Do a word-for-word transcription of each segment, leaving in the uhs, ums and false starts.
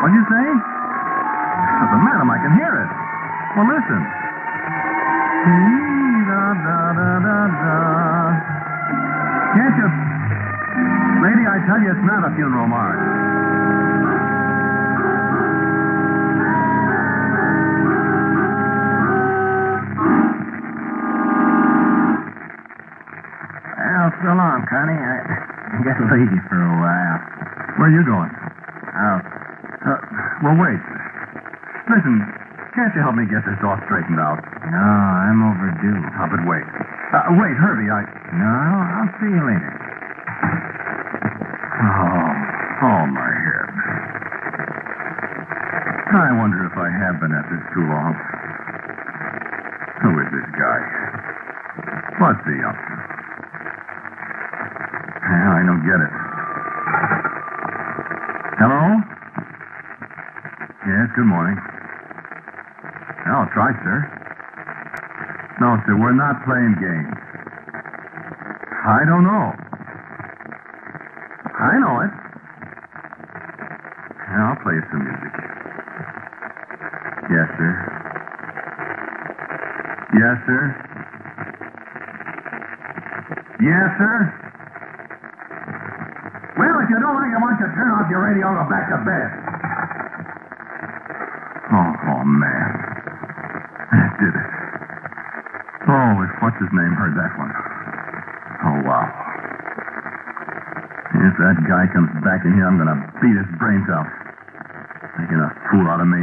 What'd you say? But, madam, I can hear it. Well, listen. Da-da-da-da-da. Can't you... Lady, I tell you, it's not a funeral march. Well, so long, Connie. I got to leave you for a while. Where are you going? Oh, Uh, well, wait. Listen, can't you help me get this all straightened out? no, I'm overdue. Oh, but wait. Uh, wait, Herbie, I... No, I'll see you later. Oh, oh, my head. I wonder if I have been at this too long. Who is this guy? What's he up to? Well, I don't get it. Hello? Yes, good morning. I'll try, sir. No, sir, we're not playing games. I don't know. I know it. I'll play you some music. Yes, sir. Yes, sir. Yes, sir. Well, if you don't like it, why don't you turn off your radio and go back to bed? Oh, oh, man. That did it. Oh, if what's-his-name heard that one. Oh, wow. If that guy comes back in here, I'm going to beat his brains out. Making a fool out of me.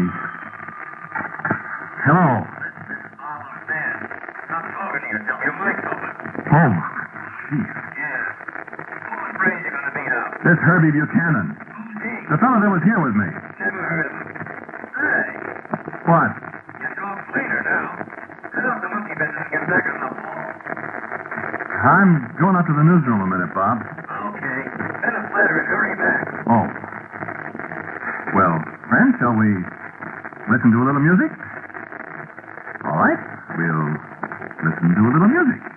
Hello. Oh, man. I'm talking to you. Your mic's open. Oh, jeez. Yeah. Whose brains you going to beat out? This Herbie Buchanan. Who's he? The fellow that was here with me. Never heard of him. Hey, What? you're talk cleaner now. Get off the monkey business and get back on the ball. I'm going up to the newsroom a minute, Bob. Okay. Send a letter and hurry back. Oh. Well, friends, shall we listen to a little music? All right. We'll listen to a little music.